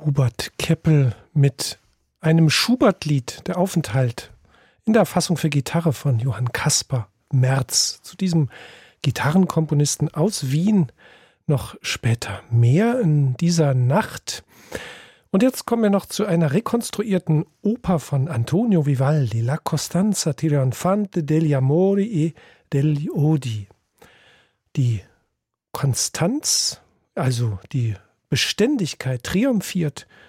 Hubert Keppel mit einem Schubert-Lied, der Aufenthalt, in der Fassung für Gitarre von Johann Caspar Merz. Zu diesem Gitarrenkomponisten aus Wien noch später mehr in dieser Nacht. Und jetzt kommen wir noch zu einer rekonstruierten Oper von Antonio Vivaldi, La Costanza Trionfante degli Amori e degli Odi. Die Konstanz, also die Beständigkeit, triumphiert